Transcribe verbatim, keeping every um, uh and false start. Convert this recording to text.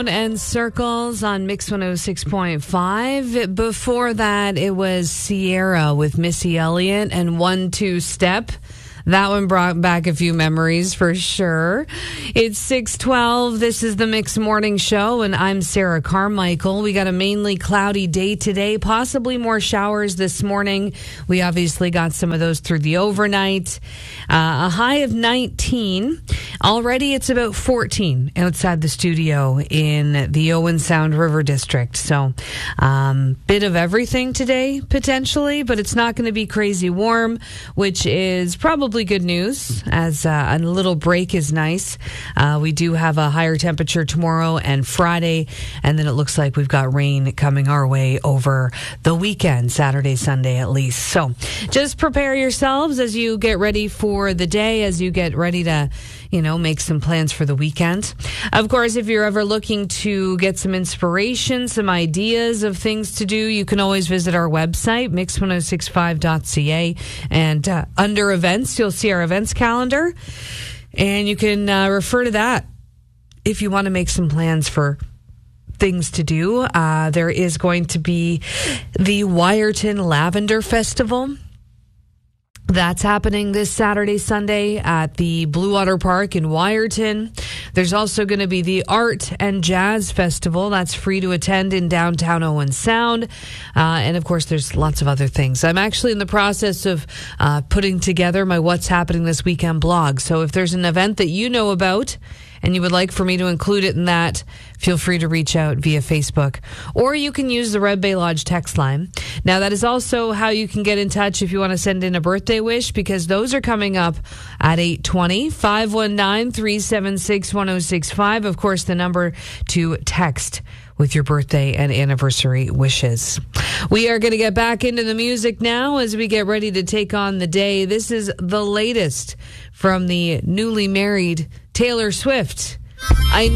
Stone and Circles on Mix one oh six point five. Before that, it was Sierra with Missy Elliott and One Two Step. That one brought back a few memories for sure. It's six twelve. This is the Mix Morning Show, and I'm Sarah Carmichael. We got a mainly cloudy day today, possibly more showers this morning. We obviously got some of those through the overnight. Uh, a high of nineteen. Already it's about fourteen outside the studio in the Owen Sound River District. So, um, bit of everything today, potentially, but it's not going to be crazy warm, which is probably good news, as uh, a little break is nice. Uh, we do have a higher temperature tomorrow and Friday, and then it looks like we've got rain coming our way over the weekend, Saturday, Sunday at least. So just prepare yourselves as you get ready for the day, as you get ready to, you know, make some plans for the weekend. Of course, if you're ever looking to get some inspiration, some ideas of things to do, you can always visit our website, mix one oh six five dot c a, and uh, under events, you'll see our events calendar, and you can uh, refer to that if you want to make some plans for things to do. Uh, there is going to be the Wyerton Lavender Festival. That's happening this Saturday, Sunday at the Blue Water Park in Wyerton. There's also going to be the Art and Jazz Festival. That's free to attend in downtown Owen Sound. Uh, and of course, there's lots of other things. I'm actually in the process of uh, putting together my What's Happening This Weekend blog. So if there's an event that you know about and you would like for me to include it in that, feel free to reach out via Facebook. Or you can use the Red Bay Lodge text line. Now, that is also how you can get in touch if you want to send in a birthday wish, because those are coming up at eight twenty. five one nine, three seven six, one oh six five. Of course, the number to text with your birthday and anniversary wishes. We are going to get back into the music now as we get ready to take on the day. This is the latest from the newly married Taylor Swift. I